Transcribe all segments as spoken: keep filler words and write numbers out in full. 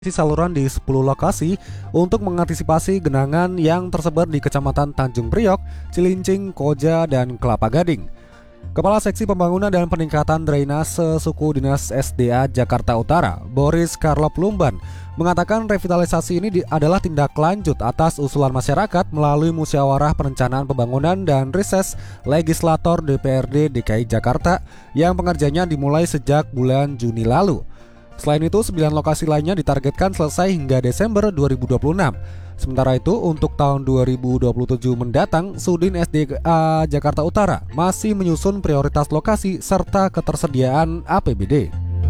Saluran di sepuluh lokasi untuk mengantisipasi genangan yang tersebar di Kecamatan Tanjung Priok, Cilincing, Koja, dan Kelapa Gading. Kepala Seksi Pembangunan dan Peningkatan Drainase Suku Dinas S D A Jakarta Utara, Boris Karlop Lumban, mengatakan revitalisasi ini adalah tindak lanjut atas usulan masyarakat melalui Musyawarah Perencanaan Pembangunan dan Reses Legislator D P R D D K I Jakarta yang pengerjaannya dimulai sejak bulan Juni lalu. Selain itu, sembilan lokasi lainnya ditargetkan selesai hingga Desember dua ribu dua puluh enam. Sementara itu, untuk tahun dua ribu dua puluh tujuh mendatang, Sudin S D A Jakarta Utara masih menyusun prioritas lokasi serta ketersediaan A P B D.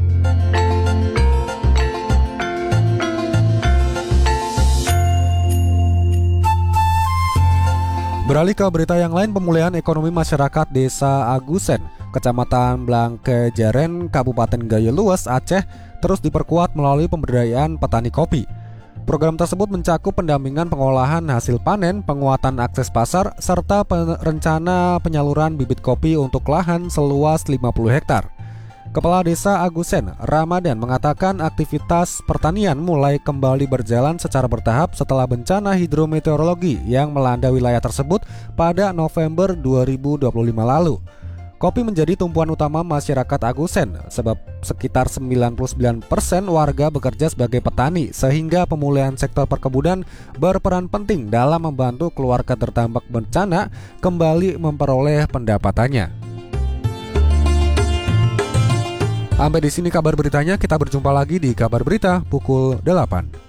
Beralih ke berita yang lain, pemulihan ekonomi masyarakat Desa Agusen, Kecamatan Blangkejaren, Kabupaten Gayo Luas, Aceh, terus diperkuat melalui pemberdayaan petani kopi. Program tersebut mencakup pendampingan pengolahan hasil panen, penguatan akses pasar, serta rencana penyaluran bibit kopi untuk lahan seluas lima puluh hektar. Kepala Desa Agusen, Ramadan, mengatakan aktivitas pertanian mulai kembali berjalan secara bertahap setelah bencana hidrometeorologi yang melanda wilayah tersebut pada November dua ribu dua puluh lima lalu. Kopi menjadi tumpuan utama masyarakat Agusen, sebab sekitar sembilan puluh sembilan persen warga bekerja sebagai petani, sehingga pemulihan sektor perkebunan berperan penting dalam membantu keluarga terdampak bencana kembali memperoleh pendapatannya. Sampai di sini kabar beritanya, kita berjumpa lagi di kabar berita pukul delapan.